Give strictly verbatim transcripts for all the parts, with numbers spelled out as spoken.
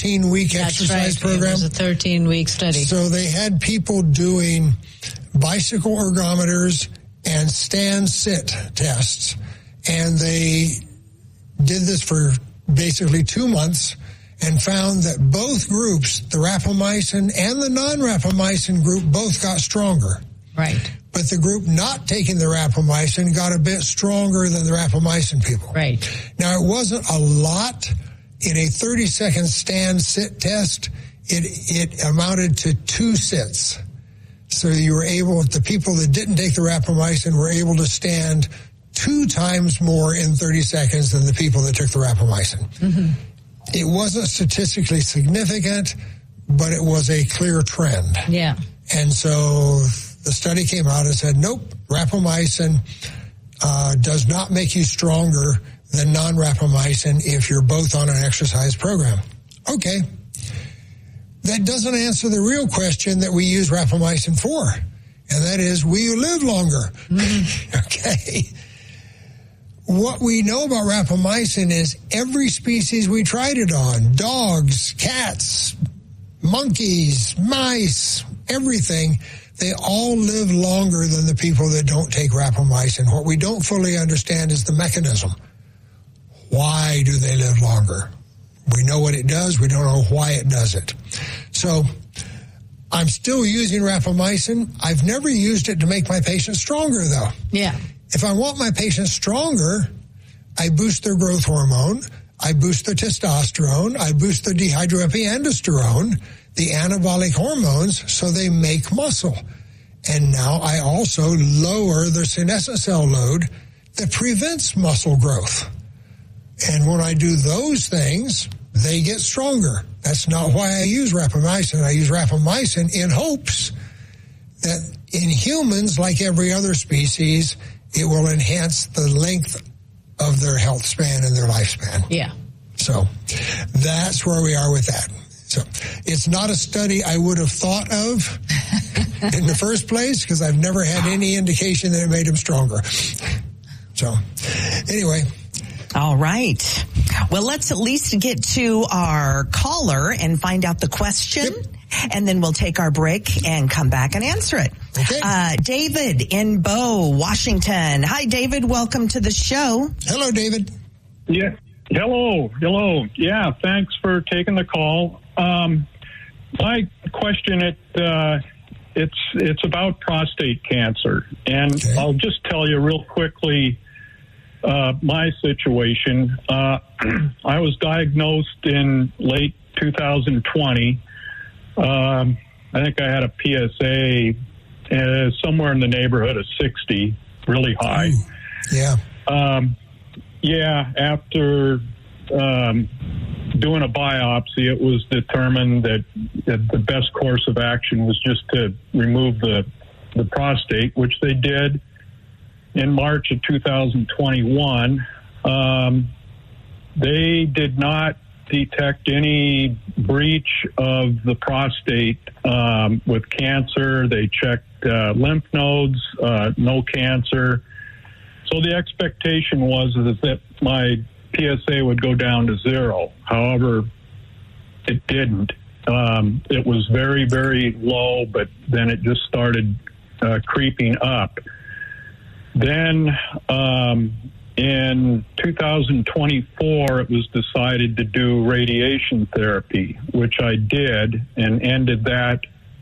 thirteen-week exercise right. program. It was a thirteen-week study. So they had people doing bicycle ergometers and stand-sit tests, and they did this for basically two months and found that both groups, the rapamycin and the non-rapamycin group, both got stronger. Right. But the group not taking the rapamycin got a bit stronger than the rapamycin people. Right. Now, it wasn't a lot. In a thirty-second stand-sit test, it it amounted to two sits. So you were able, the people that didn't take the rapamycin were able to stand two times more in thirty seconds than the people that took the rapamycin. Mm-hmm. It wasn't statistically significant, but it was a clear trend. Yeah. And so the study came out and said, nope, rapamycin uh, does not make you stronger than non-rapamycin if you're both on an exercise program. Okay. That doesn't answer the real question that we use rapamycin for, and that is, will you live longer? Mm-hmm. Okay. What we know about rapamycin is every species we tried it on, dogs, cats, monkeys, mice, everything, they all live longer than the people that don't take rapamycin. What we don't fully understand is the mechanism. Why do they live longer? We know what it does. We don't know why it does it. So I'm still using rapamycin. I've never used it to make my patients stronger, though. Yeah. If I want my patients stronger, I boost their growth hormone, I boost their testosterone, I boost their dehydroepiandrosterone, the anabolic hormones, so they make muscle. And now I also lower their senescent cell load that prevents muscle growth. And when I do those things, they get stronger. That's not why I use rapamycin. I use rapamycin in hopes that in humans, like every other species, it will enhance the length of their health span and their lifespan. Yeah. So that's where we are with that. So it's not a study I would have thought of in the first place because I've never had any indication that it made them stronger. So anyway. All right. Well, let's at least get to our caller and find out the question. Yep. And then we'll take our break and come back and answer it. Okay. Uh, David in Bow, Washington. Hi, David. Welcome to the show. Hello, David. Yeah. Hello. Hello. Yeah. Thanks for taking the call. Um, my question, it, uh, it's, it's about prostate cancer. And okay. I'll just tell you real quickly, uh, my situation. Uh, I was diagnosed in late two thousand twenty. Um, I think I had a P S A uh, somewhere in the neighborhood of sixty, really high. Ooh, yeah. Um, yeah, after um, doing a biopsy, it was determined that, that the best course of action was just to remove the, the prostate, which they did in March of two thousand twenty-one. Um, they did not detect any breach of the prostate um, with cancer. They checked uh, lymph nodes, uh, no cancer. So the expectation was that my P S A would go down to zero. However, it didn't. Um, it was very, very low, but then it just started uh, creeping up. Then um, in two thousand twenty-four, it was decided to do radiation therapy, which I did and ended that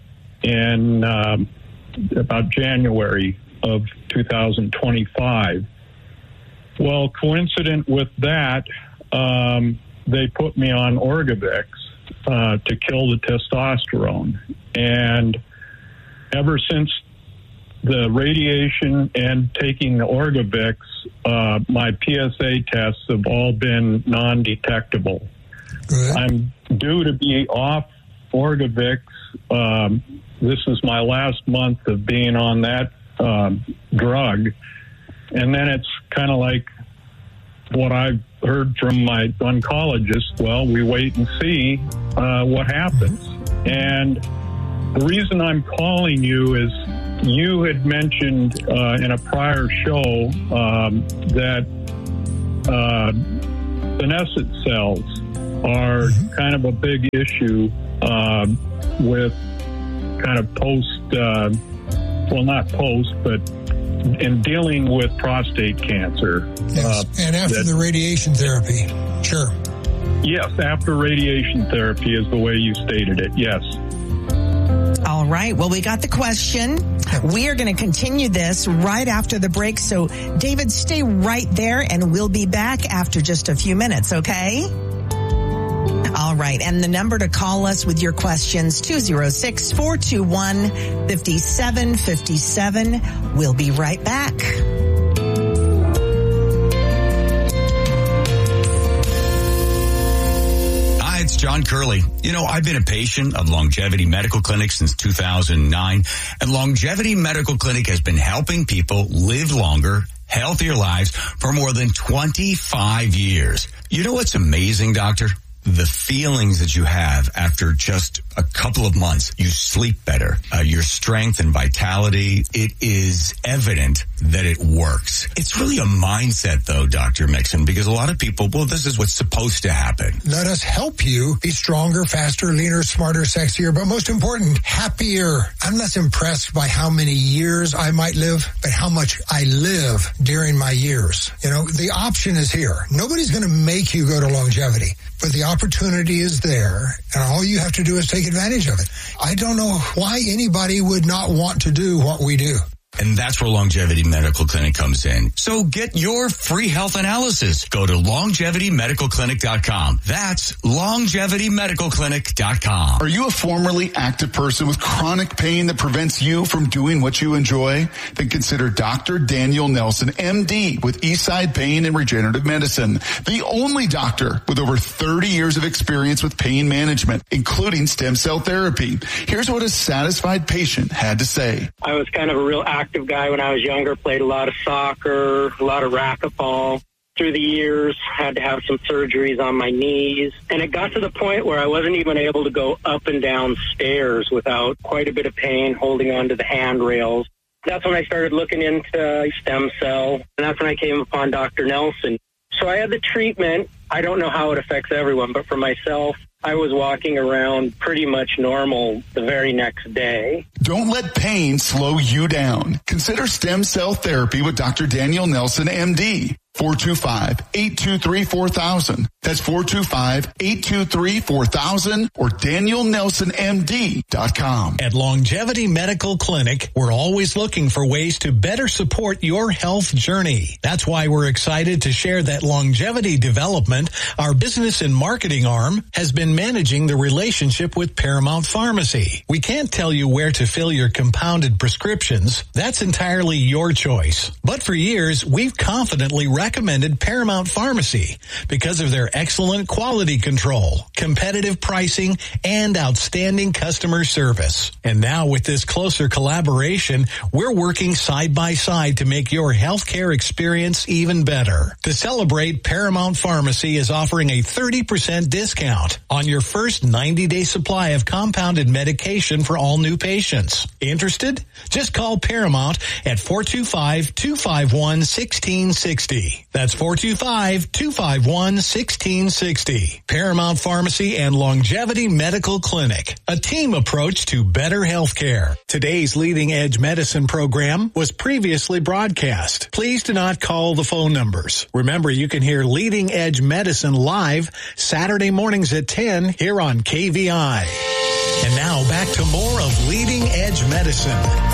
in um, about January of two thousand twenty-five. Well, coincident with that, um, they put me on Orgovyx uh, to kill the testosterone. And ever since the radiation and taking the Orgovyx, uh, my P S A tests have all been non-detectable. Good. I'm due to be off Orgovyx. Um, this is my last month of being on that um, drug. And then it's kind of like what I've heard from my oncologist. Well, we wait and see uh, what happens. And the reason I'm calling you is you had mentioned uh, in a prior show um, that uh, senescent cells are mm-hmm. kind of a big issue uh, with kind of post, uh, well, not post, but in dealing with prostate cancer. Yes, uh, and after that, the radiation therapy, sure. Yes, after radiation therapy is the way you stated it, yes. All right. Well, we got the question. We are going to continue this right after the break. So, David, stay right there, and we'll be back after just a few minutes, okay? All right. And the number to call us with your questions, two oh six, four two one, five seven five seven. We'll be right back. It's John Curley. You know, I've been a patient of Longevity Medical Clinic since two thousand nine, and Longevity Medical Clinic has been helping people live longer, healthier lives for more than twenty-five years. You know what's amazing, doctor? The feelings that you have after just a couple of months. You sleep better. Uh, your strength and vitality, it is evident that it works. It's really a mindset, though, Doctor Mixon, because a lot of people, well, this is what's supposed to happen. Let us help you be stronger, faster, leaner, smarter, sexier, but most important, happier. I'm less impressed by how many years I might live, but how much I live during my years. You know, the option is here. Nobody's going to make you go to longevity, but the opportunity is there, and all you have to do is take advantage of it. I don't know why anybody would not want to do what we do. And that's where Longevity Medical Clinic comes in. So get your free health analysis. Go to longevity medical clinic dot com. That's longevity medical clinic dot com. Are you a formerly active person with chronic pain that prevents you from doing what you enjoy? Then consider Doctor Daniel Nelson, M D, with Eastside Pain and Regenerative Medicine. The only doctor with over thirty years of experience with pain management, including stem cell therapy. Here's what a satisfied patient had to say. I was kind of a real active guy when I was younger, played a lot of soccer, a lot of racquetball. Through the years, had to have some surgeries on my knees. And it got to the point where I wasn't even able to go up and down stairs without quite a bit of pain holding onto the handrails. That's when I started looking into stem cell, and that's when I came upon Doctor Nelson. So I had the treatment. I don't know how it affects everyone, but for myself, I was walking around pretty much normal the very next day. Don't let pain slow you down. Consider stem cell therapy with Doctor Daniel Nelson, M D. four two five, eight two three, four thousand. That's four two five, eight two three, four thousand or daniel nelson m d dot com. At Longevity Medical Clinic, we're always looking for ways to better support your health journey. That's why we're excited to share that Longevity Development, our business and marketing arm, has been managing the relationship with Paramount Pharmacy. We can't tell you where to fill your compounded prescriptions. That's entirely your choice. But for years, we've confidently recommended Paramount Pharmacy because of their excellent quality control, competitive pricing, and outstanding customer service. And now with this closer collaboration, we're working side by side to make your healthcare experience even better. To celebrate, Paramount Pharmacy is offering a thirty percent discount on your first ninety-day supply of compounded medication for all new patients. Interested? Just call Paramount at four two five, two five one, one six six zero. That's four two five, two five one, one six six zero. Paramount Pharmacy and Longevity Medical Clinic, a team approach to better healthcare. Today's Leading Edge Medicine program was previously broadcast. Please do not call the phone numbers. Remember, you can hear Leading Edge Medicine live Saturday mornings at ten here on K V I. And now back to more of Leading Edge Medicine.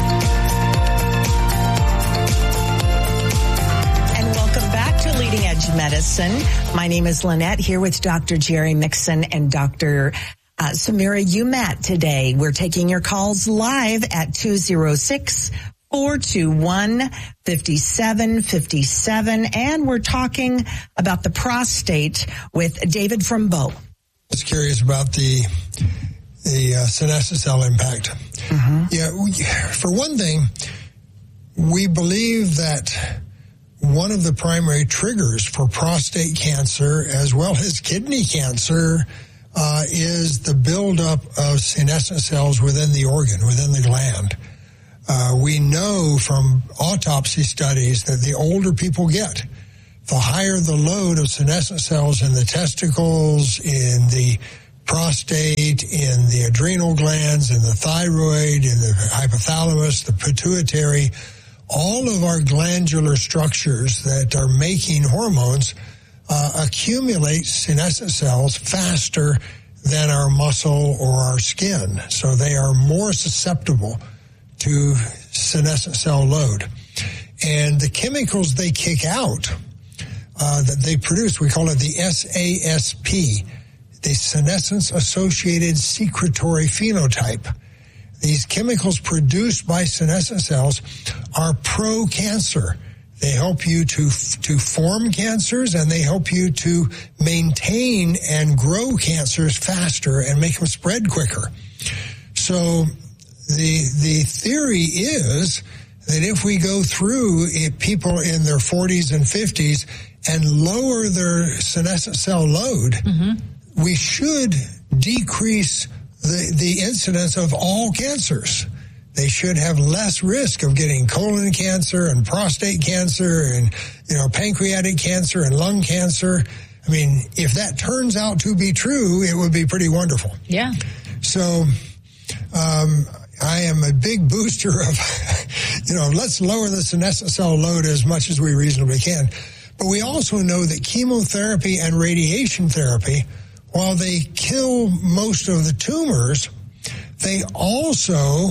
Leading Edge Medicine. My name is Lynette, here with Doctor Jerry Mixon and Doctor Uh, Samira Umat today. We're taking your calls live at two oh six, four two one, five seven five seven, and we're talking about the prostate with David from Bow. I was curious about the the uh, senescent cell impact. Mm-hmm. Yeah, we, for one thing, we believe that one of the primary triggers for prostate cancer as well as kidney cancer uh, is the buildup of senescent cells within the organ, within the gland. Uh, we know from autopsy studies that the older people get, the higher the load of senescent cells in the testicles, in the prostate, in the adrenal glands, in the thyroid, in the hypothalamus, the pituitary, all of our glandular structures that are making hormones uh, accumulate senescent cells faster than our muscle or our skin. So they are more susceptible to senescent cell load. And the chemicals they kick out uh, that they produce, we call it the S A S P, the senescence-associated secretory phenotype. These chemicals produced by senescent cells are pro-cancer. They help you to to form cancers, and they help you to maintain and grow cancers faster and make them spread quicker. So the the theory is that if we go through it, people in their forties and fifties and lower their senescent cell load, mm-hmm. we should decrease the, the incidence of all cancers. They should have less risk of getting colon cancer and prostate cancer and, you know, pancreatic cancer and lung cancer. I mean, if that turns out to be true, it would be pretty wonderful. Yeah. So, um, I am a big booster of, you know, let's lower the senescent cell load as much as we reasonably can. But we also know that chemotherapy and radiation therapy, while they kill most of the tumors, they also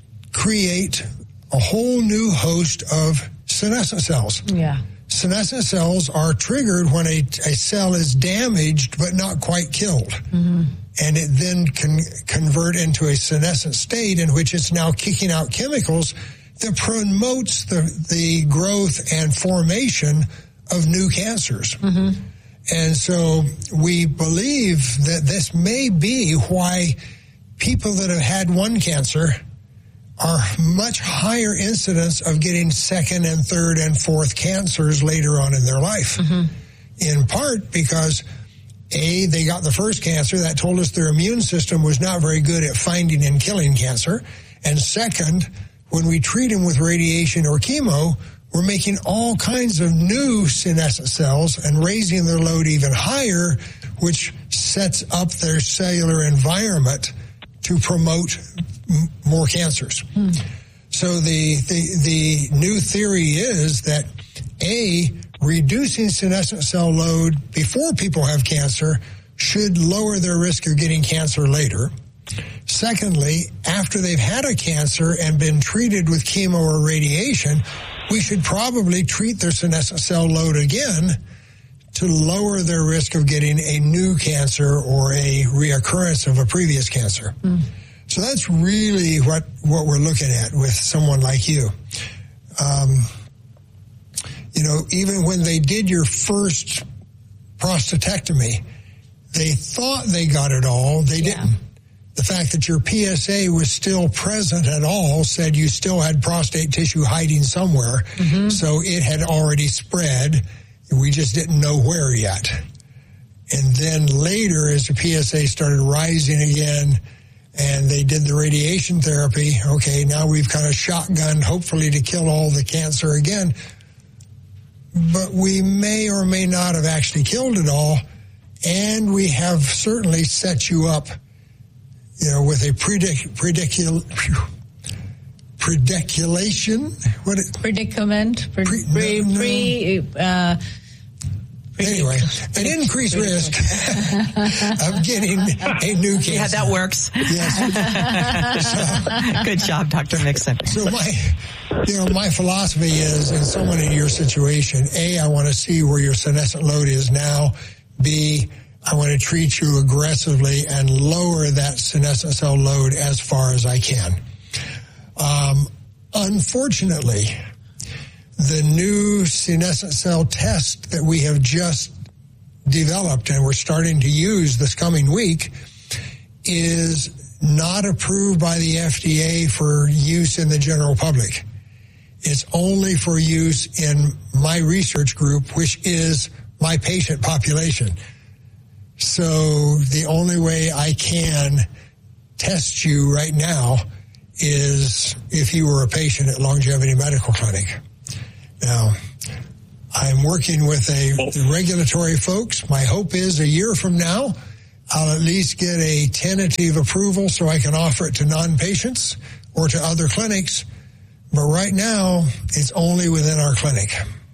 create a whole new host of senescent cells. Yeah. Senescent cells are triggered when a, a cell is damaged but not quite killed. Mm-hmm. And it then can convert into a senescent state in which it's now kicking out chemicals that promotes the, the growth and formation of new cancers. Mm-hmm. And so we believe that this may be why people that have had one cancer are much higher incidence of getting second and third and fourth cancers later on in their life. Mm-hmm. In part because, A, they got the first cancer. That told us their immune system was not very good at finding and killing cancer. And second, when we treat them with radiation or chemo, we're making all kinds of new senescent cells and raising their load even higher, which sets up their cellular environment to promote m- more cancers. Hmm. So the, the, the new theory is that, A, reducing senescent cell load before people have cancer should lower their risk of getting cancer later. Secondly, after they've had a cancer and been treated with chemo or radiation, we should probably treat their senescent cell load again to lower their risk of getting a new cancer or a reoccurrence of a previous cancer. Mm. So that's really what, what we're looking at with someone like you. Um, you know, even when they did your first prostatectomy, they thought they got it all. They yeah. didn't. The fact that your P S A was still present at all said you still had prostate tissue hiding somewhere. Mm-hmm. So it had already spread. We just didn't know where yet. And then later, as the P S A started rising again and they did the radiation therapy, okay, now we've kind of shotgunned, hopefully to kill all the cancer again. But we may or may not have actually killed it all. And we have certainly set you up, you know, with a predic, predicul, prediculation. What it, predicament. Pre, pre, pre, no, no. pre uh, Anyway, an increased risk of getting a new cancer. Yeah, that works. Yes. So, good job, Doctor Mixon. So my, you know, my philosophy is, in someone in your situation, A, I want to see where your senescent load is now. B, I want to treat you aggressively and lower that senescent cell load as far as I can. Um, unfortunately, the new senescent cell test that we have just developed and we're starting to use this coming week is not approved by the F D A for use in the general public. It's only for use in my research group, which is my patient population. So the only way I can test you right now is if you were a patient at Longevity Medical Clinic. Now, I'm working with a the regulatory folks. My hope is a year from now, I'll at least get a tentative approval so I can offer it to non-patients or to other clinics. But right now, it's only within our clinic.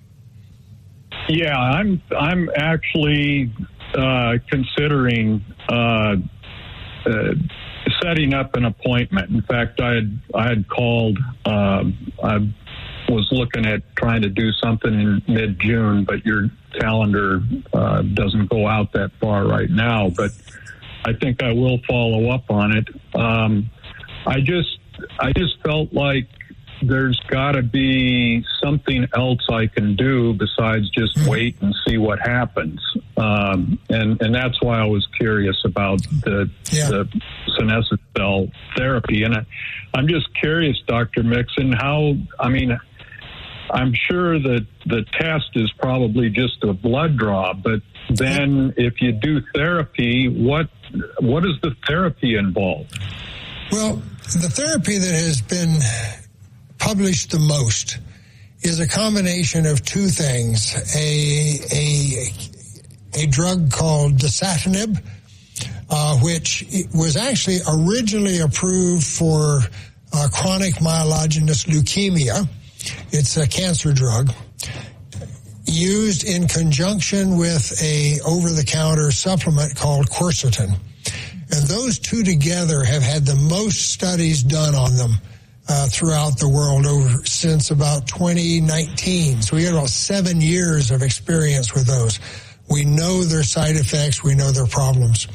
Yeah, I'm I'm actually uh, considering uh, uh, setting up an appointment. In fact, I had I had called. Uh, I was looking at trying to do something in mid-June, but your calendar uh, doesn't go out that far right now. But I think I will follow up on it. Um, I just I just felt like there's got to be something else I can do besides just wait and see what happens. Um, and, and that's why I was curious about the, yeah. the senescent cell therapy. And I, I'm just curious, Doctor Mixon, how, I mean, I'm sure that the test is probably just a blood draw, but then if you do therapy, what what does the therapy involve? Well, the therapy that has been published the most is a combination of two things. A a, a drug called dasatinib, uh, which was actually originally approved for uh, chronic myelogenous leukemia. It's a cancer drug used in conjunction with a over-the-counter supplement called quercetin. And those two together have had the most studies done on them uh, throughout the world over since about twenty nineteen. So we had about seven years of experience with those. We know their side effects. We know their problems.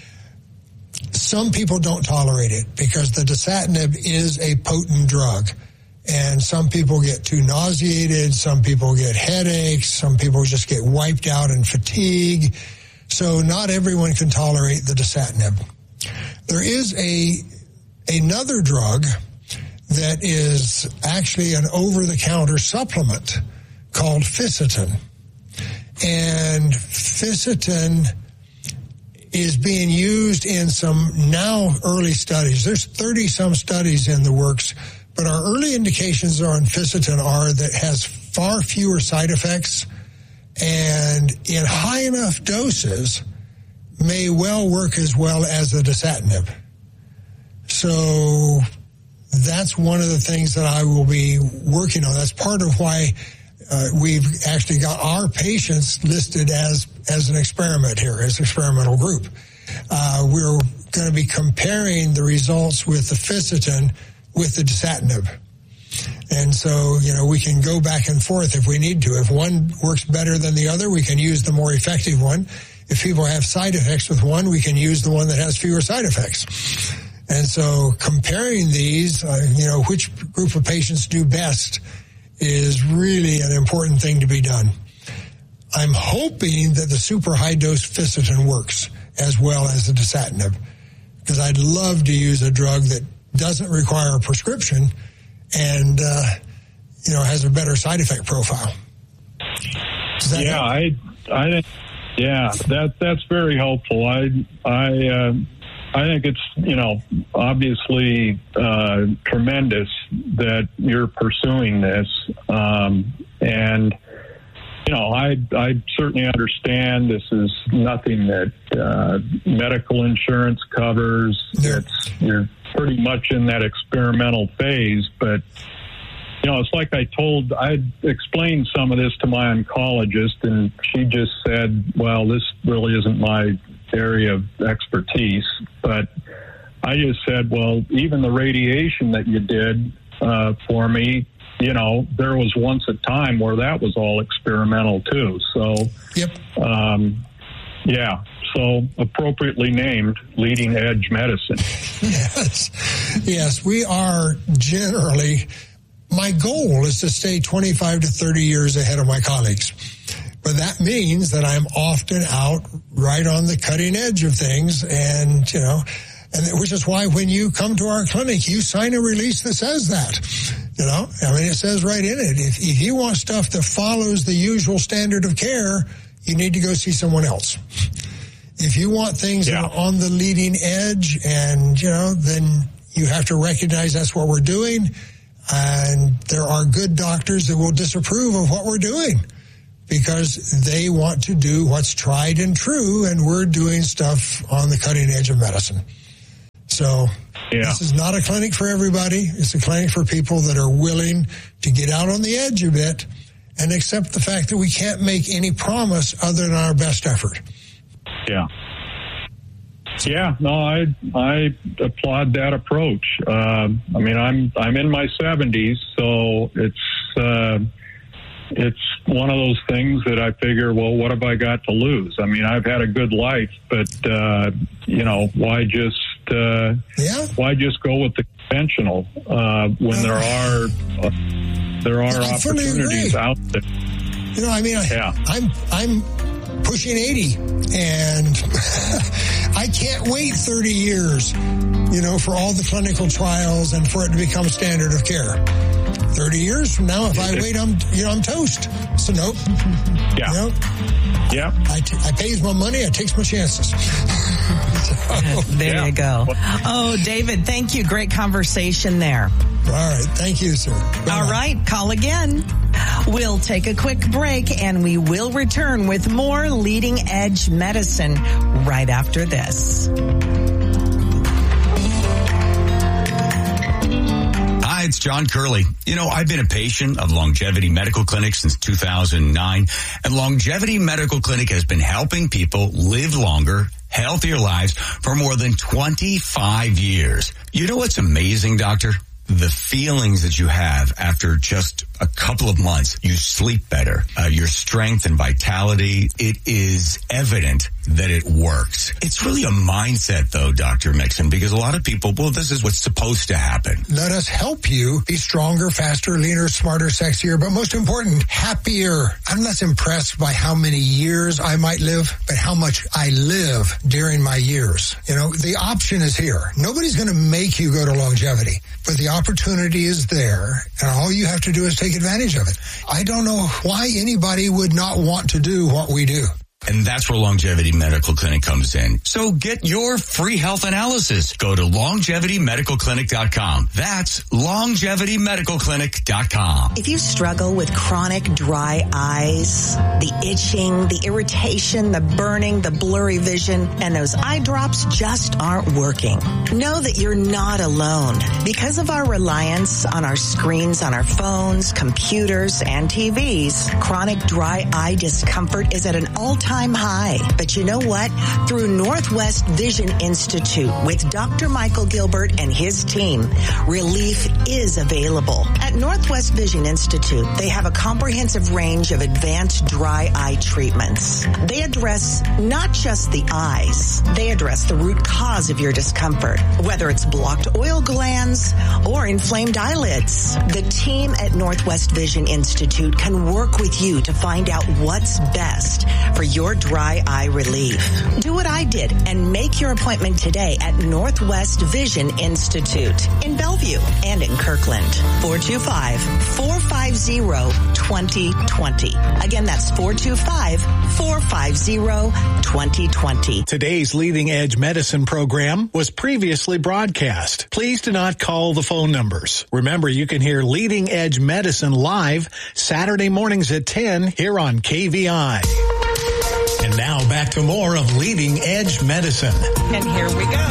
Some people don't tolerate it because the dasatinib is a potent drug. And some people get too nauseated, some people get headaches, some people just get wiped out in fatigue. So not everyone can tolerate the dasatinib. There is a another drug that is actually an over-the-counter supplement called Fisetin. And Fisetin is being used in some now early studies. There's thirty-some studies in the works. But our early indications on Fisetin are that it has far fewer side effects and in high enough doses may well work as well as the dasatinib. So that's one of the things that I will be working on. That's part of why uh, we've actually got our patients listed as, as an experiment here, as an experimental group. Uh, we're going to be comparing the results with the Fisetin with the dasatinib. And so, you know, we can go back and forth if we need to. If one works better than the other, we can use the more effective one. If people have side effects with one, we can use the one that has fewer side effects. And so comparing these, uh, you know, which group of patients do best is really an important thing to be done. I'm hoping that the super high dose Fisetin works as well as the dasatinib, because I'd love to use a drug that doesn't require a prescription and, uh, you know, has a better side effect profile. Yeah, help? I, I, yeah, that, that's very helpful. I, I, uh, I think it's, you know, obviously, uh, tremendous that you're pursuing this. Um, and, you know, I, I certainly understand this is nothing that, uh, medical insurance covers. Yeah. It's, you're pretty much in that experimental phase, but, you know, it's like I told, I explained some of this to my oncologist, and she just said, well, this really isn't my area of expertise. But I just said, well, even the radiation that you did uh, for me, you know, there was once a time where that was all experimental too. So, yep. um, yeah. So appropriately named leading edge medicine. Yes. Yes, we are generally, my goal is to stay twenty-five to thirty years ahead of my colleagues. But that means that I'm often out right on the cutting edge of things. And, you know, and which is why when you come to our clinic, you sign a release that says that, you know, I mean, it says right in it, if, if you want stuff that follows the usual standard of care, you need to go see someone else. If you want things yeah. that are on the leading edge, and, you know, then you have to recognize that's what we're doing. And there are good doctors that will disapprove of what we're doing. because they want to do what's tried and true, and we're doing stuff on the cutting edge of medicine. So yeah. This is not a clinic for everybody. It's a clinic for people that are willing to get out on the edge a bit and accept the fact that we can't make any promise other than our best effort. Yeah. Yeah, no, I I applaud that approach. Uh, I mean, I'm I'm in my seventies, so it's uh, it's one of those things that I figure, well, what have I got to lose? I mean, I've had a good life, but uh, you know, why just uh, yeah. why just go with the conventional uh, when uh, there are uh, there are I opportunities out there? You know, I mean, I, yeah. I'm I'm pushing eighty, and I can't wait thirty years, you know, for all the clinical trials and for it to become standard of care. thirty years from now, if I wait, I'm, you know, I'm toast. So nope. Yeah. You know, yeah. I, t- I pays my money. I takes my chances. so, there yeah. you go. Oh, David, thank you. Great conversation there. All right. Thank you, sir. Bye-bye. All right. Call again. We'll take a quick break and we will return with more Leading Edge Medicine right after this. Hi, it's John Curley. You know, I've been a patient of Longevity Medical Clinic since two thousand nine, and Longevity Medical Clinic has been helping people live longer, healthier lives for more than twenty-five years. You know what's amazing, doctor? The feelings that you have after just a couple of months. You sleep better. Uh, your strength and vitality, it is evident that it works. It's really a mindset, though, Doctor Mixon, because a lot of people, well, this is what's supposed to happen. Let us help you be stronger, faster, leaner, smarter, sexier, but most important, happier. I'm less impressed by how many years I might live, but how much I live during my years. You know, the option is here. Nobody's going to make you go to longevity, but the opportunity is there, and all you have to do is take advantage of it. I don't know why anybody would not want to do what we do. And that's where Longevity Medical Clinic comes in. So get your free health analysis. Go to longevity medical clinic dot com. That's longevity medical clinic dot com. If you struggle with chronic dry eyes, the itching, the irritation, the burning, the blurry vision, and those eye drops just aren't working, know that you're not alone. Because of our reliance on our screens, on our phones, computers, and T Vs, chronic dry eye discomfort is at an all-time high. But you know what? Through Northwest Vision Institute with Doctor Michael Gilbert and his team, relief is available. At Northwest Vision Institute, they have a comprehensive range of advanced dry eye treatments. They address not just the eyes, they address the root cause of your discomfort, whether it's blocked oil glands or inflamed eyelids. The team at Northwest Vision Institute can work with you to find out what's best for your your dry eye relief. Do what I did and make your appointment today at Northwest Vision Institute in Bellevue and in Kirkland. four two five, four five zero, two zero two zero. Again, that's four two five, four five zero, two zero two zero. Today's Leading Edge Medicine program was previously broadcast. Please do not call the phone numbers. Remember, you can hear Leading Edge Medicine live Saturday mornings at ten here on K V I. And now back to more of Leading Edge Medicine. And here we go.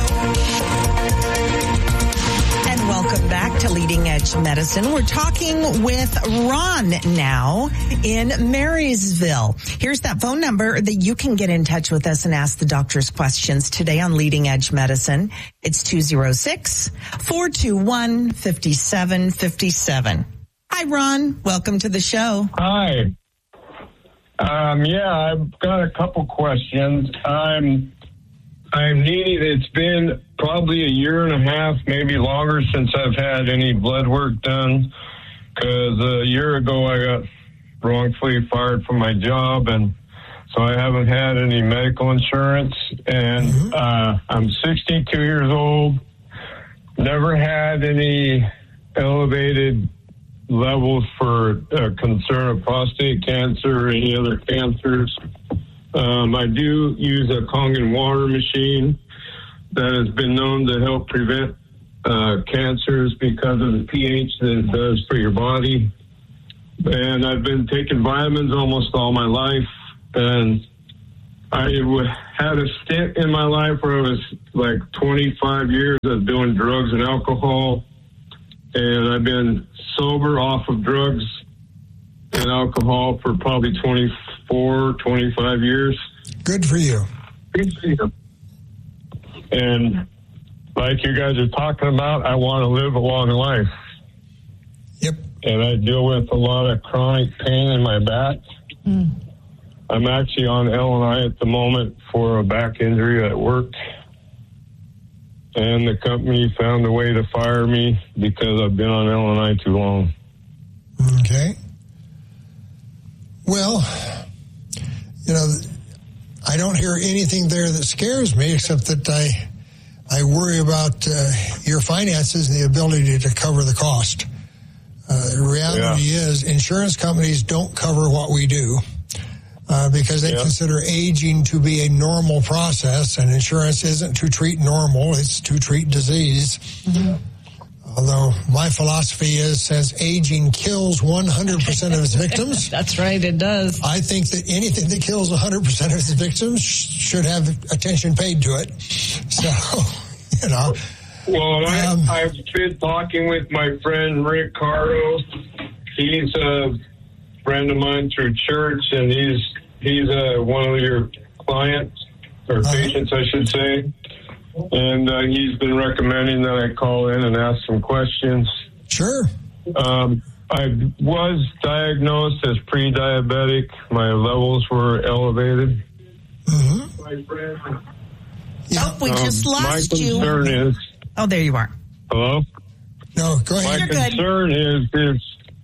And welcome back to Leading Edge Medicine. We're talking with Ron now in Marysville. Here's that phone number that you can get in touch with us and ask the doctor's questions today on Leading Edge Medicine. It's two oh six, four two one, five seven five seven. Hi, Ron. Welcome to the show. Hi. Um, yeah, I've got a couple questions. I'm, I'm needing, it's been probably a year and a half, maybe longer since I've had any blood work done, because a year ago I got wrongfully fired from my job, and so I haven't had any medical insurance, and uh, I'm sixty-two years old, never had any elevated levels for uh, concern of prostate cancer or any other cancers. Um, I do use a Kangen water machine that has been known to help prevent uh, cancers because of the pH that it does for your body. and I've been taking vitamins almost all my life. And I w- had a stint in my life where I was like twenty-five years of doing drugs and alcohol. And I've been sober off of drugs and alcohol for probably twenty-four, twenty-five years. Good for you. Good for you. And like you guys are talking about, I want to live a long life. Yep. And I deal with a lot of chronic pain in my back. Mm. I'm actually on L and I at the moment for a back injury at work. And the company found a way to fire me because I've been on L and I too long. Okay. Well, you know, I don't hear anything there that scares me except that I I worry about uh, your finances and the ability to cover the cost. Uh, the reality yeah. is insurance companies don't cover what we do. Uh, because they yeah. consider aging to be a normal process, and insurance isn't to treat normal, it's to treat disease. Mm-hmm. Although my philosophy is, since aging kills one hundred percent of its victims. That's right, it does. I think that anything that kills one hundred percent of its victims should have attention paid to it. So, you know. Well, um, I, I've been talking with my friend Rick Cardo. He's a friend of mine through church, and he's he's uh, one of your clients, or uh-huh. patients, I should say. And uh, he's been recommending that I call in and ask some questions. Sure. Um, I was diagnosed as pre-diabetic. My levels were elevated. Mm-hmm. My friend. Yeah. Oh, we just um, lost my you. My concern is... Oh, there you are. Hello? No, go ahead. My You're concern good. is... is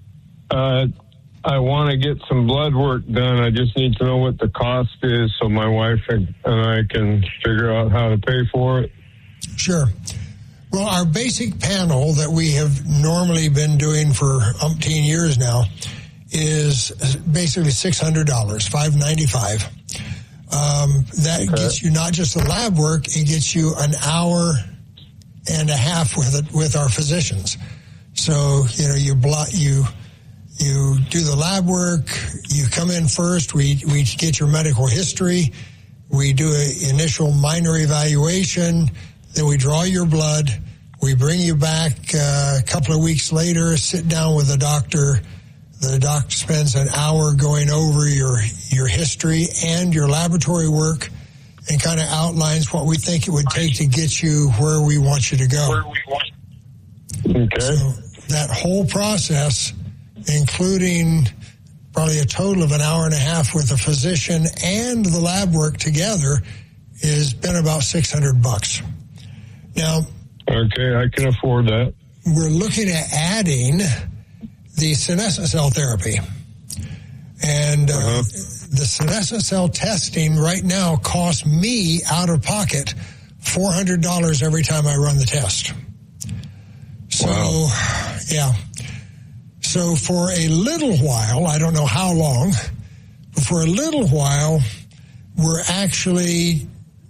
uh, I want to get some blood work done. I just need to know what the cost is so my wife and I can figure out how to pay for it. Sure. Well, our basic panel that we have normally been doing for umpteen years now is basically six hundred dollars, five hundred ninety-five dollars. Um, that okay. gets you not just the lab work, it gets you an hour and a half with it, with our physicians. So, you know, you blot, you... You do the lab work, you come in first, we, we get your medical history, we do an initial minor evaluation, then we draw your blood, we bring you back uh, a couple of weeks later, sit down with the doctor. The doctor spends an hour going over your, your history and your laboratory work and kind of outlines what we think it would take to get you where we want you to go. Where we want. Okay. So that whole process, including probably a total of an hour and a half with a physician and the lab work together, has been about six hundred bucks. Now, okay, I can afford that. We're looking at adding the senescent cell therapy. And uh, uh-huh. the senescent cell testing right now costs me out of pocket four hundred dollars every time I run the test. So, wow. yeah. So for a little while, I don't know how long, but for a little while, we're actually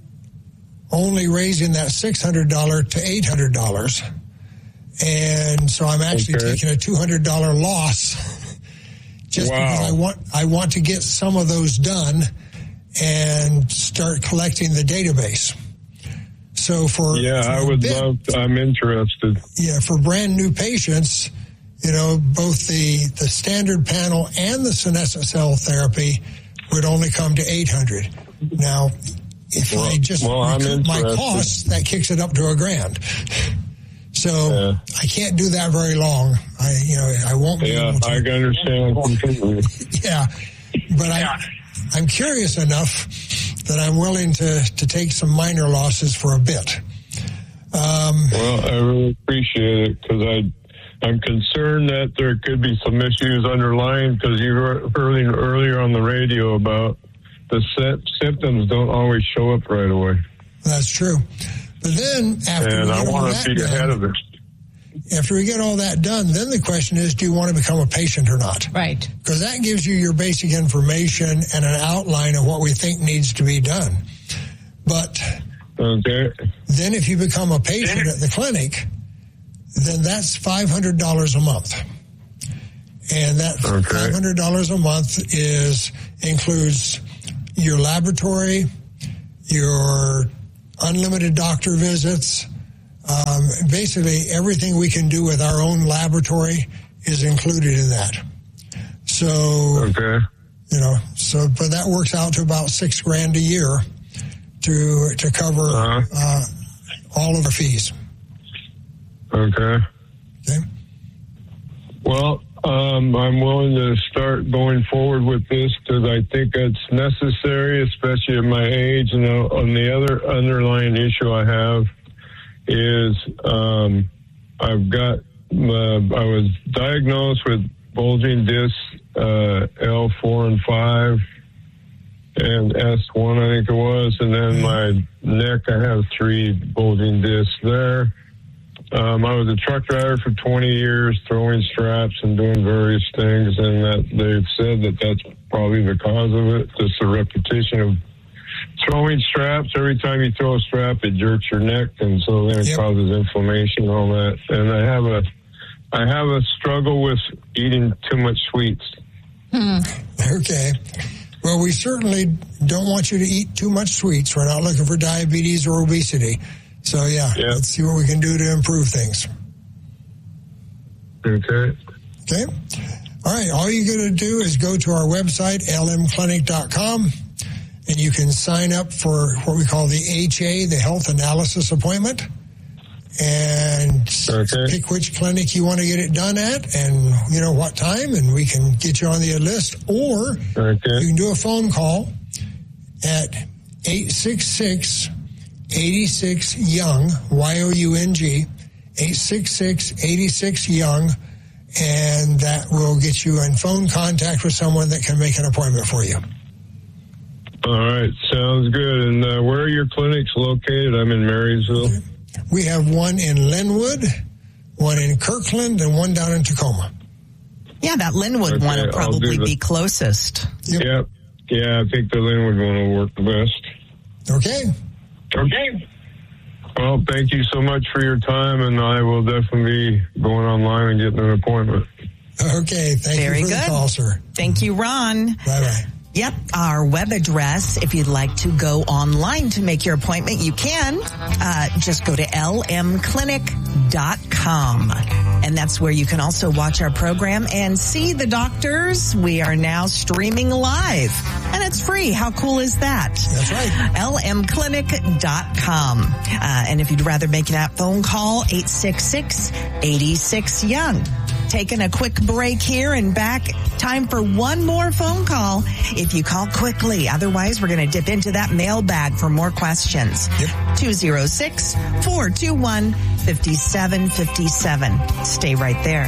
only raising that six hundred dollars to eight hundred dollars. And so I'm actually okay. taking a two hundred dollars loss just wow. because I want, I want to get some of those done and start collecting the database. So for... Yeah, for I would bit, love to, I'm interested. Yeah, for brand new patients, you know, both the, the standard panel and the senescent cell therapy would only come to eight hundred dollars. Now, if well, I just well, recoup my costs, that kicks it up to a grand. So yeah. I can't do that very long. I, you know, I won't be yeah, able to. I understand completely. yeah, but I, I'm curious enough that I'm willing to, to take some minor losses for a bit. Um, well, I really appreciate it because I. I'm concerned that there could be some issues underlying because you were earlier, earlier on the radio about the symptoms don't always show up right away. That's true. But then after and we I get all want that to be done, ahead of it. After we get all that done, then the question is, do you want to become a patient or not? Right. Because that gives you your basic information and an outline of what we think needs to be done. But okay. then if you become a patient at the clinic, then that's five hundred dollars a month. And that Okay. five hundred dollars a month is includes your laboratory, your unlimited doctor visits, um, basically everything we can do with our own laboratory is included in that. So, Okay. you know, so, but that works out to about six grand a year to, to cover, Uh-huh. uh, all of our fees. Okay. Okay. Well, um, I'm willing to start going forward with this because I think it's necessary, especially at my age. And uh, on the other underlying issue I have is um, I've got, uh, I was diagnosed with bulging discs, uh, L four and five, and S one, I think it was. And then my neck, I have three bulging discs there. Um, I was a truck driver for twenty years, throwing straps and doing various things, and that they've said that that's probably the cause of it. Just the repetition of throwing straps. Every time you throw a strap, it jerks your neck, and so then it Yep. causes inflammation and all that. And I have a, I have a struggle with eating too much sweets. Okay. Well, we certainly don't want you to eat too much sweets. We're not looking for diabetes or obesity. So, yeah, Yeah. let's see what we can do to improve things. Okay. Okay? All right. All you got to do is go to our website, L M clinic dot com, and you can sign up for what we call the H A, the Health Analysis Appointment, and Okay. pick which clinic you want to get it done at and, you know, what time, and we can get you on the list. Or Okay. you can do a phone call at eight six six, eight six, YOUNG, Y O U N G, eight six six, eight six, YOUNG, and that will get you in phone contact with someone that can make an appointment for you. All right. Sounds good. And uh, where are your clinics located? I'm in Marysville. We have one in Linwood, one in Kirkland, and one down in Tacoma. Yeah, that Linwood Okay, one will I'll do probably the- be closest. Yep. Yep. Yeah, I think the Linwood one will work the best. Okay. Okay. Well, thank you so much for your time, and I will definitely be going online and getting an appointment. Okay. Thank Very you for good. the call, sir. Thank you, Ron. Bye-bye. Yep, our web address, if you'd like to go online to make your appointment, you can. Uh, just go to L M clinic dot com. And that's where you can also watch our program and see the doctors. We are now streaming live. And it's free. How cool is that? That's right. L M clinic dot com. Uh, and if you'd rather make that phone call, eight six six, eight six, YOUNG. Taking a quick break here and back. Time for one more phone call if you call quickly. Otherwise, we're going to dip into that mailbag for more questions. Yep. two oh six, four two one, five seven five seven. Stay right there.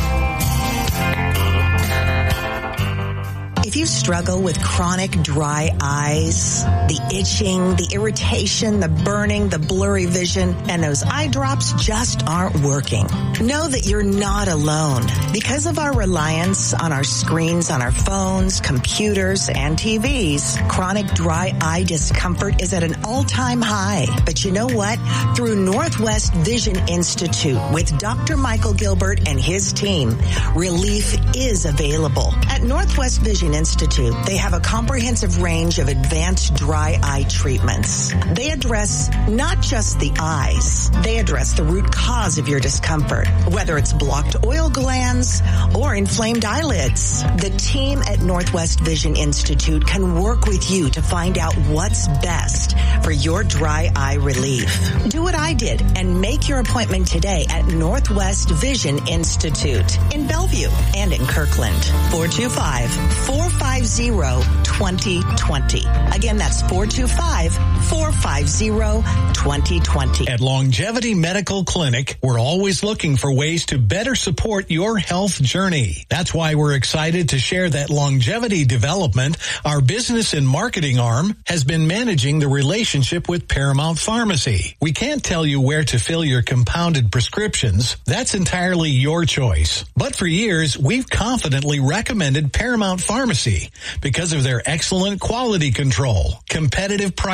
If you struggle with chronic dry eyes, the itching, the irritation, the burning, the blurry vision, and those eye drops just aren't working, know that you're not alone. Because of our reliance on our screens, on our phones, computers, and T Vs, chronic dry eye discomfort is at an all-time high. But you know what? Through Northwest Vision Institute with Doctor Michael Gilbert and his team, relief is available. At Northwest Vision Institute, they have a comprehensive range of advanced dry eye treatments. They address not just the eyes, they address the root cause of your discomfort, whether it's blocked oil glands or inflamed eyelids. The team at Northwest Vision Institute can work with you to find out what's best for your dry eye relief. Do what I did and make your appointment today at Northwest Vision Institute in Bellevue and in Kirkland. four two five, four five zero, two oh two oh. Again, that's four two five, four five zero, two oh two oh. At Longevity Medical Clinic, we're always looking for ways to better support your health journey. That's why we're excited to share that Longevity Development, our business and marketing arm, has been managing the relationship with Paramount Pharmacy. We can't tell you where to fill your compounded prescriptions. That's entirely your choice. But for years, we've confidently recommended Paramount Pharmacy because of their excellent quality control, competitive pricing,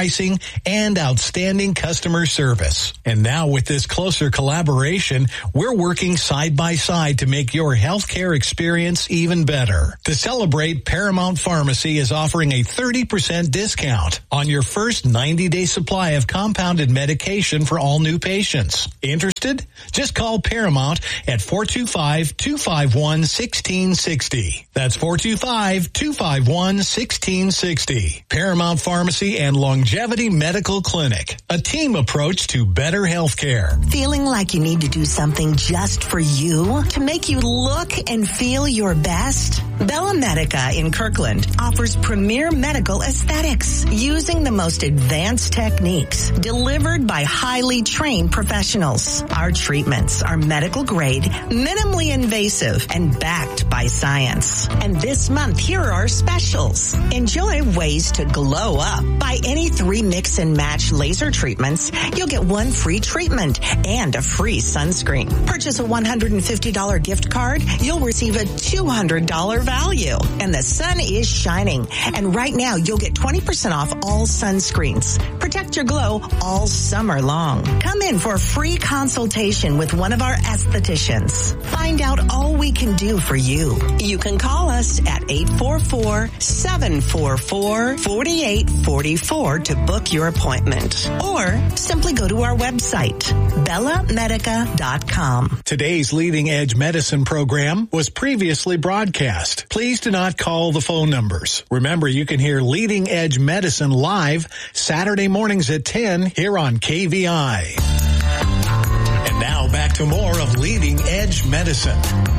and outstanding customer service. And now with this closer collaboration, we're working side by side to make your healthcare experience even better. To celebrate, Paramount Pharmacy is offering a thirty percent discount on your first ninety-day supply of compounded medication for all new patients. Interested? Just call Paramount at four two five, two five one, one six six zero. That's four two five, two five one, one six six zero. Paramount Pharmacy and Longevity Medical Clinic. A team approach to better health care. Feeling like you need to do something just for you to make you look and feel your best? Bella Medica in Kirkland offers premier medical aesthetics using the most advanced techniques delivered by highly trained professionals. Our treatments are medical grade, minimally invasive, and backed by science. And this month, here are our specials. Enjoy ways to glow up. Buy any three mix and match laser treatments, you'll get one free treatment and a free sunscreen. Purchase a one hundred fifty dollars gift card, you'll receive a two hundred dollars value. And the sun is shining. And right now, you'll get twenty percent off all sunscreens. Protect your glow all summer long. Come in for a free consultation with one of our estheticians. Find out all we can do for you. You can call us at eight four four, seven four four, four eight four four to book your appointment. Or simply go to our website, bella medica dot com. Today's Leading Edge Medicine program was previously broadcast. Please do not call the phone numbers. Remember, you can hear Leading Edge Medicine live Saturday mornings at ten here on K V I. And now back to more of Leading Edge Medicine.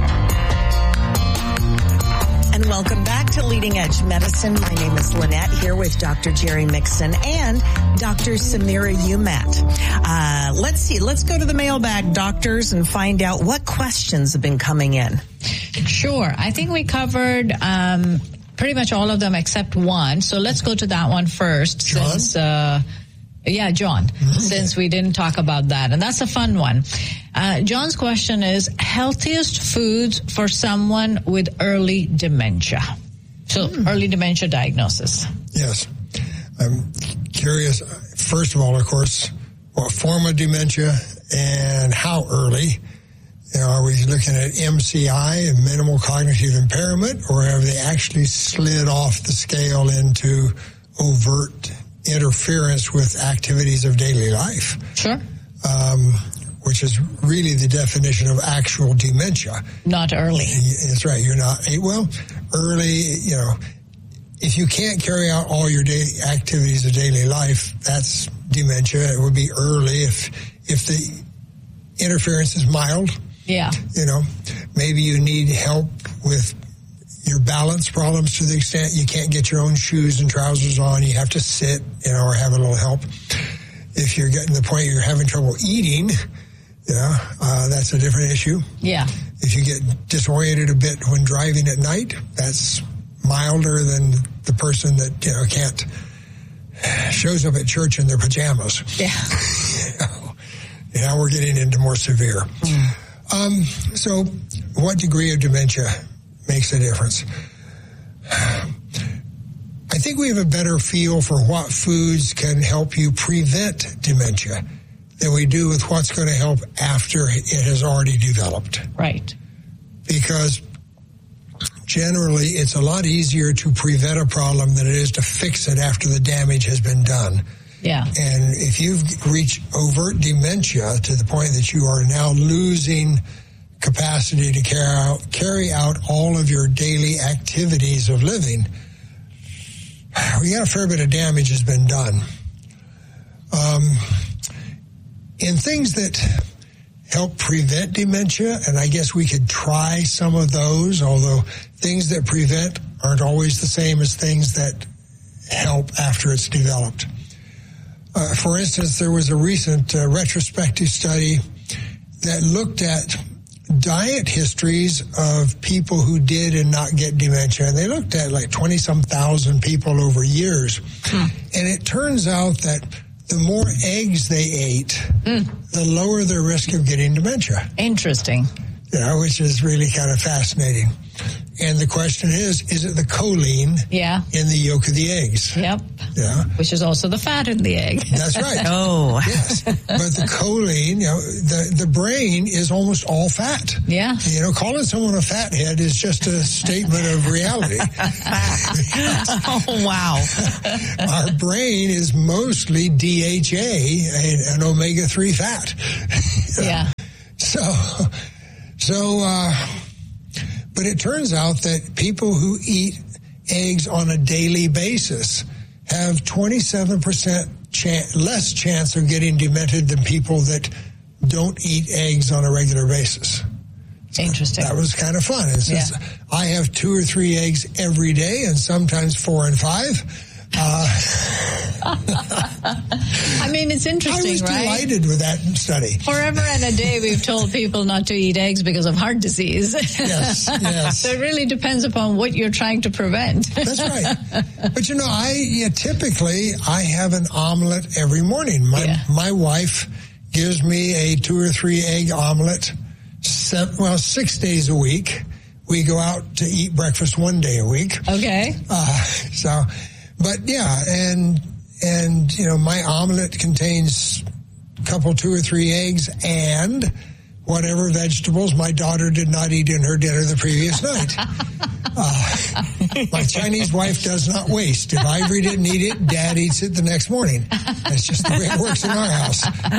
And welcome back to Leading Edge Medicine. My name is Lynette, here with Doctor Jerry Mixon and Doctor Samira Umat. Uh, let's see. Let's go to the mailbag, doctors, and find out what questions have been coming in. Sure. I think we covered um, pretty much all of them except one. So let's go to that one first. John? Since, uh, yeah, John, mm-hmm. since we didn't talk about that. And that's a fun one. Uh, John's question is, healthiest foods for someone with early dementia. So mm. early dementia diagnosis. Yes. I'm curious, first of all, of course, what form of dementia and how early? You know, are we looking at M C I, minimal cognitive impairment, or have they actually slid off the scale into overt interference with activities of daily life? Sure. Um, which is really the definition of actual dementia. Not early. That's right. You're not, well, early, you know, if you can't carry out all your daily activities of daily life, that's dementia. It would be early if, if the interference is mild. Yeah. You know, maybe you need help with your balance problems to the extent you can't get your own shoes and trousers on. You have to sit, you know, or have a little help. If you're getting to the point you're having trouble eating, you know, uh, that's a different issue. Yeah. If you get disoriented a bit when driving at night, that's milder than the person that, you know, can't, shows up at church in their pajamas. Yeah. You know, now we're getting into more severe. Mm. Um, so what degree of dementia makes a difference? I think we have a better feel for what foods can help you prevent dementia than we do with what's going to help after it has already developed. Right. Because generally it's a lot easier to prevent a problem than it is to fix it after the damage has been done. Yeah. And if you've reached overt dementia to the point that you are now losing capacity to carry out, carry out all of your daily activities of living, we got a fair bit of damage has been done. Um, in things that help prevent dementia, and I guess we could try some of those, although things that prevent aren't always the same as things that help after it's developed. Uh, for instance, there was a recent uh, retrospective study that looked at diet histories of people who did and not get dementia. And they looked at like twenty-some thousand people over years. Hmm. And it turns out that the more eggs they ate, mm. the lower their risk of getting dementia. Interesting. You know, which is really kind of fascinating. And the question is, is it the choline yeah. in the yolk of the eggs? Yep. Yeah. Which is also the fat in the egg. That's right. Oh. Yes. But the choline, you know, the, the brain is almost all fat. Yeah. You know, calling someone a fathead is just a statement of reality. Oh, wow. Our brain is mostly D H A, an omega three fat. Yeah. So, so, uh, but it turns out that people who eat eggs on a daily basis have twenty-seven percent chan- less chance of getting demented than people that don't eat eggs on a regular basis. So interesting. That was kind of fun. And since Yeah. I have two or three eggs every day and sometimes four and five, uh, I mean, it's interesting, I was right? delighted with that study. Forever and a day, we've told people not to eat eggs because of heart disease. Yes, yes. So it really depends upon what you're trying to prevent. That's right. But you know, I yeah, typically I have an omelet every morning. My Yeah. my wife gives me a two or three egg omelet. Seven, well, six days a week. We go out to eat breakfast one day a week. Okay. Uh, so, but yeah, and and you know, my omelet contains a couple, two or three eggs and whatever vegetables my daughter did not eat in her dinner the previous night. Uh, my Chinese wife does not waste. If Ivory didn't eat it, Dad eats it the next morning. That's just the way it works in our house.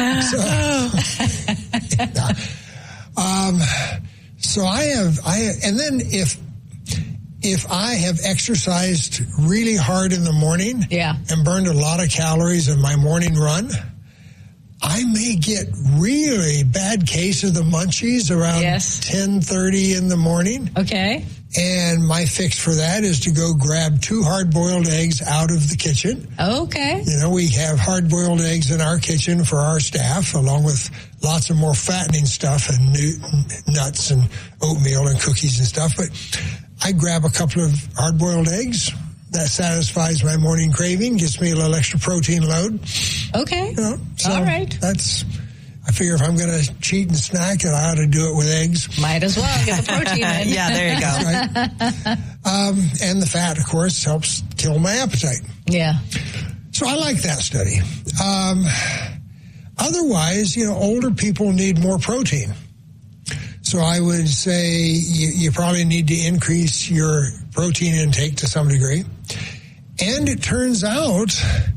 So, yeah. um, so I have, I and then if if I have exercised really hard in the morning, Yeah. and burned a lot of calories in my morning run, I may get really bad case of the munchies around Yes. ten thirty in the morning. Okay. And my fix for that is to go grab two hard-boiled eggs out of the kitchen. Okay. You know, we have hard-boiled eggs in our kitchen for our staff, along with lots of more fattening stuff and nu- nuts and oatmeal and cookies and stuff. But I grab a couple of hard-boiled eggs. That satisfies my morning craving, gets me a little extra protein load. Okay. You know, so All right. That's, I figure if I'm going to cheat and snack, I ought to do it with eggs. Might as well get the protein in. Yeah, there you go. Right? um, and the fat, of course, helps kill my appetite. Yeah. So I like that study. Um, otherwise, you know, older people need more protein. So I would say you, you probably need to increase your protein intake to some degree. And it turns out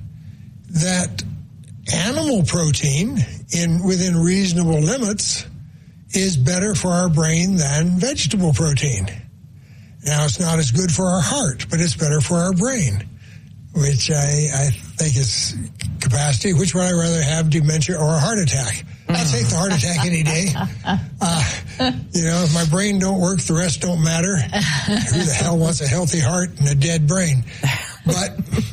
that animal protein in within reasonable limits is better for our brain than vegetable protein. Now, it's not as good for our heart, but it's better for our brain, which I, I think is capacity. Which would I rather have, dementia or a heart attack? I'll take the heart attack any day. Uh, you know, if my brain don't work, the rest don't matter. Who the hell wants a healthy heart and a dead brain? But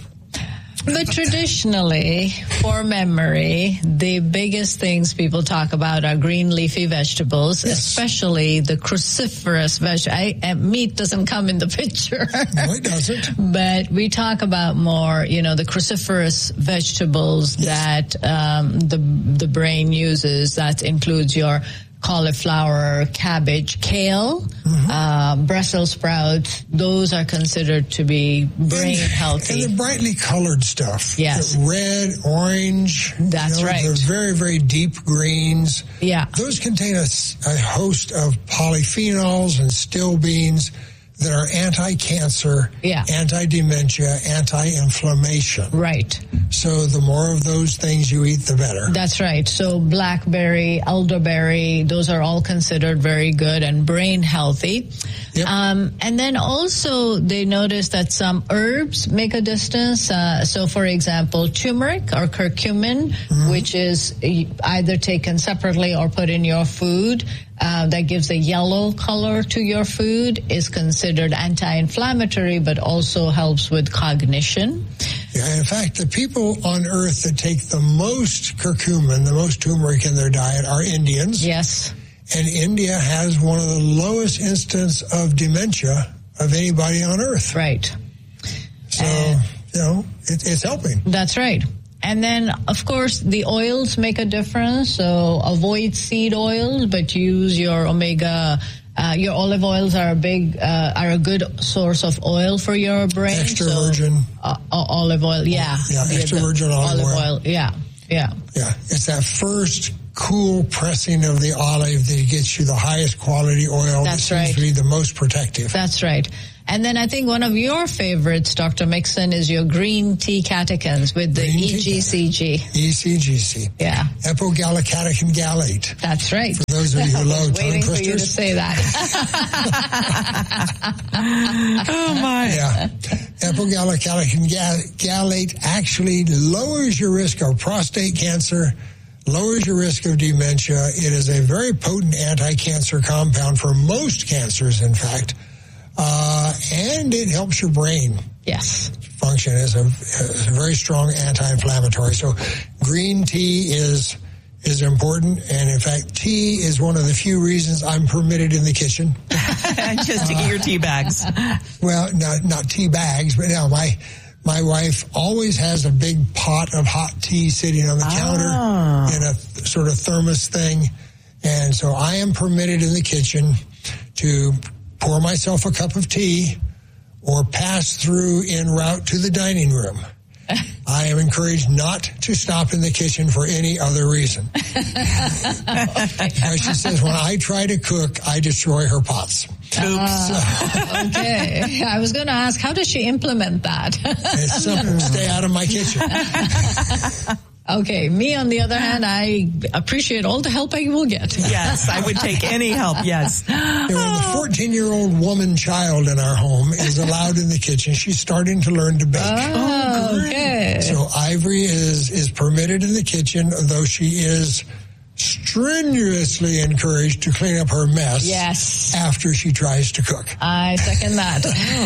But traditionally, for memory, the biggest things people talk about are green leafy vegetables, Yes. especially the cruciferous vegetables. Meat doesn't come in the picture. no, it doesn't. But we talk about more, you know, the cruciferous vegetables Yes. that um, the the brain uses. That includes your cauliflower, cabbage, kale, Mm-hmm. uh, Brussels sprouts. Those are considered to be brain and, healthy. And the brightly colored stuff. Yes. The red, orange. That's you know, right. The very, very deep greens. Yeah. Those contain a, s- a host of polyphenols and stilbenes that are anti-cancer, Yeah. anti-dementia, anti-inflammation. Right. So the more of those things you eat, the better. That's right. So blackberry, elderberry, those are all considered very good and brain healthy. Yep. Um, and then also they noticed that some herbs make a difference. Uh, so for example, turmeric or curcumin, Mm-hmm. which is either taken separately or put in your food, uh, that gives a yellow color to your food, is considered anti-inflammatory, but also helps with cognition. Yeah, in fact, the people on Earth that take the most curcumin, the most turmeric in their diet, are Indians. Yes. And India has one of the lowest instances of dementia of anybody on Earth. Right. So, Uh, you know, it, it's helping. That's right. And then, of course, the oils make a difference. So avoid seed oils, but use your omega Uh, your olive oils are a big, uh, are a good source of oil for your brain. Extra so, virgin. Uh, olive oil, yeah. Yeah, The- extra the virgin olive oil. oil. Yeah, yeah. Yeah, it's that first cool pressing of the olive that gets you the highest quality oil. That's that seems right. to be the most protective. That's right. And then I think one of your favorites, Doctor Mixon, is your green tea catechins with the Green tea E G C G. E C G C. Yeah. Epogallocatechin gallate. That's right. For those of you who I was love tongue waiting for you to twisters. say that. Oh my. Yeah. Epogallocatechin ga- gallate actually lowers your risk of prostate cancer, lowers your risk of dementia. It is a very potent anti-cancer compound for most cancers, in fact. Uh, and it helps your brain Yes. function as a, as a very strong anti-inflammatory. So green tea is is important, and in fact, tea is one of the few reasons I'm permitted in the kitchen. Just to get your tea bags. Well, not not tea bags, but now my my wife always has a big pot of hot tea sitting on the Ah. counter in a sort of thermos thing, and so I am permitted in the kitchen to pour myself a cup of tea or pass through en route to the dining room. I am encouraged not to stop in the kitchen for any other reason. As she says, when I try to cook, I destroy her pots. Uh, okay. I was going to ask, how does she implement that? It's simple. Stay out of my kitchen. Okay. Me, on the other hand, I appreciate all the help I will get. Yes, I would take any help, yes. You know, when the fourteen-year-old woman child in our home is allowed in the kitchen, she's starting to learn to bake. Oh, okay. So Ivory is, is permitted in the kitchen, though she is strenuously encouraged to clean up her mess Yes. after she tries to cook. I second that.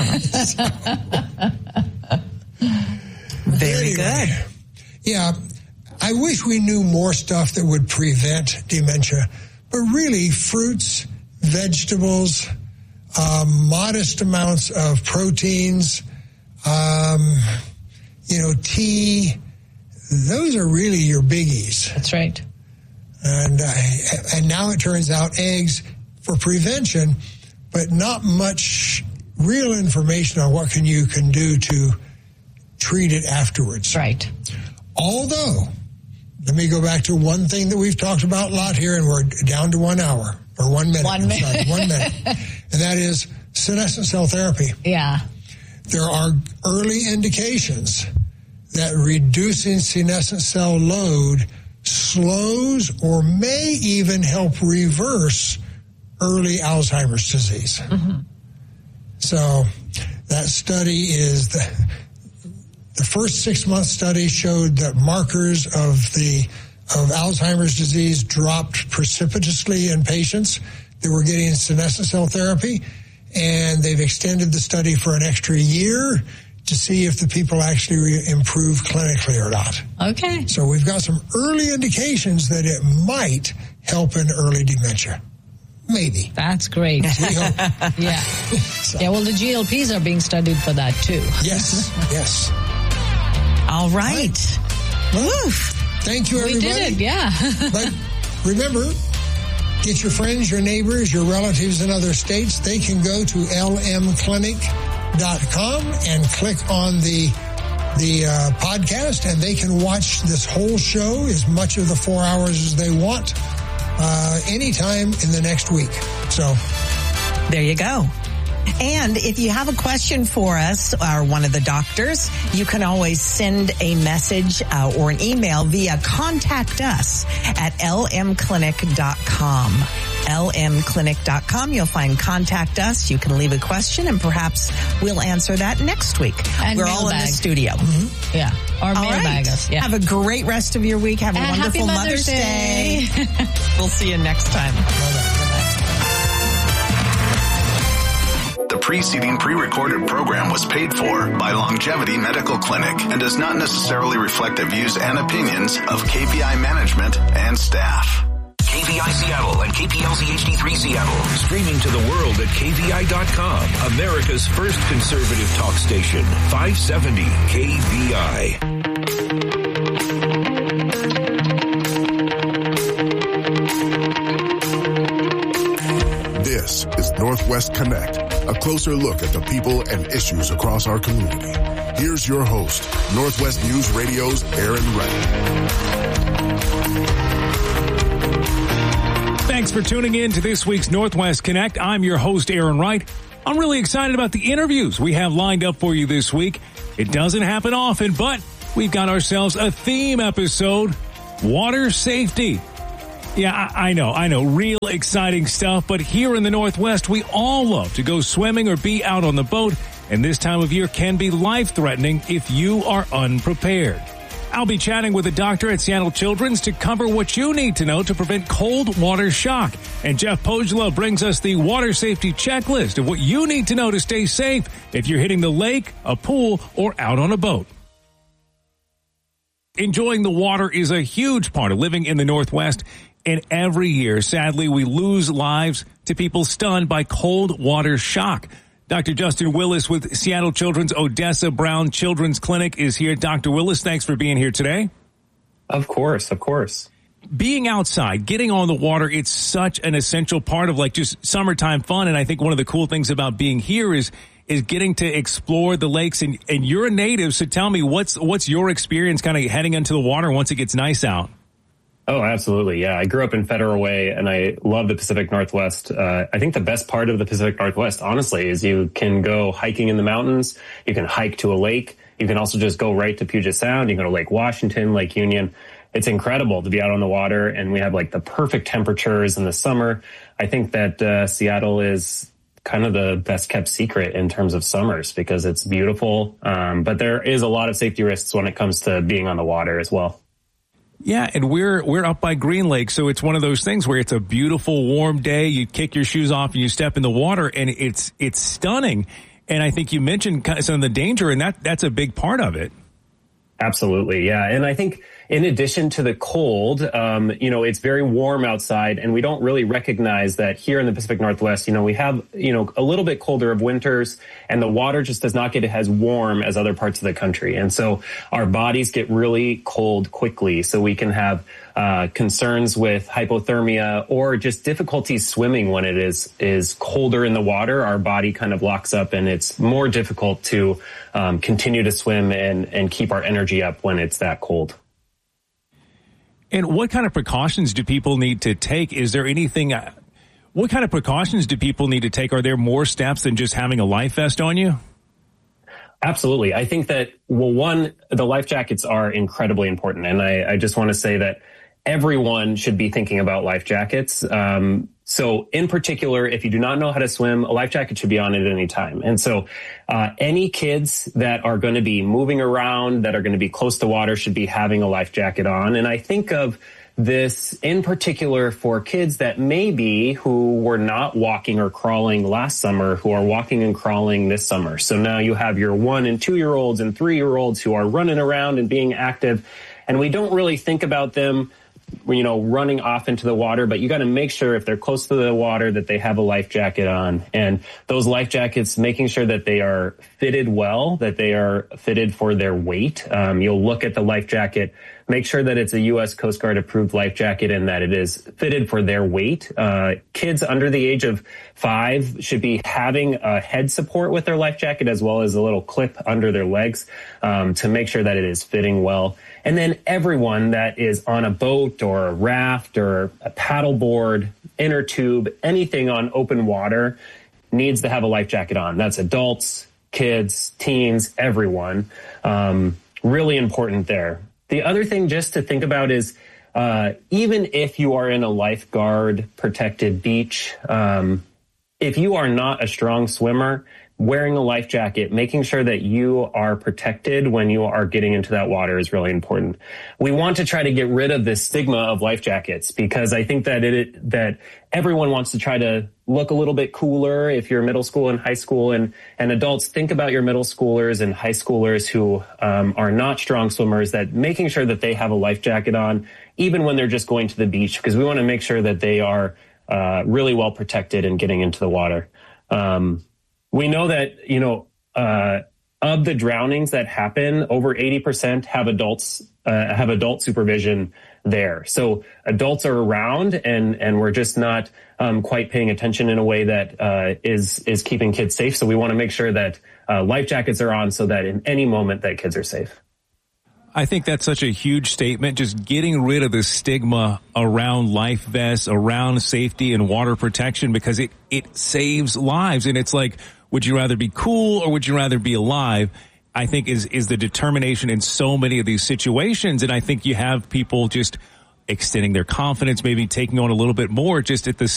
Very Anyway, good. Yeah, I wish we knew more stuff that would prevent dementia, but really fruits, vegetables, um, modest amounts of proteins, um, you know, tea, those are really your biggies. That's right. And, uh, and now it turns out eggs for prevention, but not much real information on what can you can do to treat it afterwards. Right. Although, let me go back to one thing that we've talked about a lot here, and we're down to one hour, or one minute. One I'm minute. sorry, one minute. And that is senescent cell therapy. Yeah. There are early indications that reducing senescent cell load slows or may even help reverse early Alzheimer's disease. Mm-hmm. So that study is the, the first six-month study showed that markers of the of Alzheimer's disease dropped precipitously in patients that were getting senescent cell therapy, and they've extended the study for an extra year to see if the people actually re- improve clinically or not. Okay. So we've got some early indications that it might help in early dementia. Maybe. That's great. We hope. Yeah. Yeah, well, the G L Ps are being studied for that, too. Yes, yes. All right. Woof. Thank you, We everybody. did it, yeah. But remember, get your friends, your neighbors, your relatives in other states. They can go to l m clinic dot com and click on the the uh, podcast, and they can watch this whole show, as much of the four hours as they want, uh, anytime in the next week. So There you go. And if you have a question for us or one of the doctors, you can always send a message uh, or an email via contact us at l m clinic dot com. l m clinic dot com. You'll find contact us. You can leave a question, and perhaps we'll answer that next week. And We're all in the mailbag. studio. Mm-hmm. Yeah. Or All mailbag right. us. Yeah. Have a great rest of your week. Have a And wonderful happy Mother's Day. Day. We'll see you next time. The preceding pre-recorded program was paid for by Longevity Medical Clinic and does not necessarily reflect the views and opinions of K P I management and staff. K V I Seattle and K P L Z H D three Seattle. Streaming to the world at K V I dot com. America's first conservative talk station. five seventy K V I. This is Northwest Connect, a closer look at the people and issues across our community. Here's your host, Northwest News Radio's Aaron Wright. Thanks for tuning in to this week's Northwest Connect. I'm your host, Aaron Wright. I'm really excited about the interviews we have lined up for you this week. It doesn't happen often, but we've got ourselves a theme episode, water safety. Yeah, I, I know, I know, real exciting stuff, but here in the Northwest, we all love to go swimming or be out on the boat, and this time of year can be life-threatening if you are unprepared. I'll be chatting with a doctor at Seattle Children's to cover what you need to know to prevent cold water shock. And Jeff Pogela brings us the water safety checklist of what you need to know to stay safe if you're hitting the lake, a pool, or out on a boat. Enjoying the water is a huge part of living in the Northwest, and every year, sadly, we lose lives to people stunned by cold water shock. Doctor Justin Willis with Seattle Children's Odessa Brown Children's Clinic is here. Doctor Willis, thanks for being here today. Of course, of course. Being outside, getting on the water, it's such an essential part of like just summertime fun. And I think one of the cool things about being here is is getting to explore the lakes. And, and you're a native, so tell me, what's what's your experience kind of heading into the water once it gets nice out? Oh, absolutely. Yeah. I grew up in Federal Way and I love the Pacific Northwest. Uh, I think the best part of the Pacific Northwest, honestly, is you can go hiking in the mountains. You can hike to a lake. You can also just go right to Puget Sound. You can go to Lake Washington, Lake Union. It's incredible to be out on the water, and we have like the perfect temperatures in the summer. I think that uh, Seattle is kind of the best kept secret in terms of summers because it's beautiful. Um, but there is a lot of safety risks when it comes to being on the water as well. Yeah, and we're we're up by Green Lake, so it's one of those things where it's a beautiful, warm day. You kick your shoes off and you step in the water, and it's it's stunning. And I think you mentioned some of the danger, and that that's a big part of it. Absolutely, yeah. And I think in addition to the cold, um, you know, it's very warm outside, and we don't really recognize that here in the Pacific Northwest. You know, we have, you know, a little bit colder of winters, and the water just does not get as warm as other parts of the country. And so our bodies get really cold quickly, so we can have uh, concerns with hypothermia or just difficulty swimming when it is is colder in the water. Our body kind of locks up, and it's more difficult to um, continue to swim and, and keep our energy up when it's that cold. And what kind of precautions do people need to take? Is there anything, uh, what kind of precautions do people need to take? Are there more steps than just having a life vest on you? Absolutely. I think that, well, one, the life jackets are incredibly important. And I, I just want to say that everyone should be thinking about life jackets. Um, so in particular, if you do not know how to swim, a life jacket should be on at any time. And so uh, any kids that are going to be moving around, that are going to be close to water, should be having a life jacket on. And I think of this in particular for kids that maybe who were not walking or crawling last summer, who are walking and crawling this summer. So now you have your one and two year olds and three year olds who are running around and being active. And we don't really think about them, you know, running off into the water, but you got to make sure if they're close to the water that they have a life jacket on. And those life jackets, making sure that they are fitted well, that they are fitted for their weight. Um, you'll look at the life jacket, make sure that it's a U S Coast Guard approved life jacket and that it is fitted for their weight. Uh, kids under the age of five should be having a head support with their life jacket as well as a little clip under their legs um, to make sure that it is fitting well. And then everyone that is on a boat or a raft or a paddleboard, inner tube, anything on open water needs to have a life jacket on. That's adults, kids, teens, everyone. Um, really important there. The other thing just to think about is uh, even if you are in a lifeguard protected beach, um, if you are not a strong swimmer, wearing a life jacket, making sure that you are protected when you are getting into that water is really important. We want to try to get rid of this stigma of life jackets because I think that it, that everyone wants to try to look a little bit cooler if you're middle school and high school, and, and adults, think about your middle schoolers and high schoolers who um, are not strong swimmers, that making sure that they have a life jacket on, even when they're just going to the beach, because we want to make sure that they are uh, really well protected and getting into the water. Um, We know that, you know, uh, of the drownings that happen, over eighty percent have adults, uh, have adult supervision there. So adults are around, and and we're just not um, quite paying attention in a way that uh, is is keeping kids safe. So we want to make sure that uh, life jackets are on so that in any moment that kids are safe. I think that's such a huge statement, just getting rid of the stigma around life vests, around safety and water protection, because it, it saves lives. And it's like, would you rather be cool or would you rather be alive? I think is, is the determination in so many of these situations. And I think you have people just extending their confidence, maybe taking on a little bit more just at the